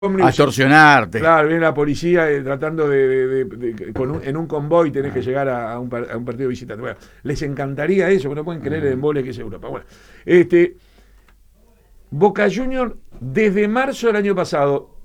A ómnibus. extorsionarte. Claro, viene la policía tratando en un convoy tenés que llegar a un partido de visitante. Bueno, les encantaría eso, pero no pueden creer el embole que es Europa. Bueno, Boca Juniors desde marzo del año pasado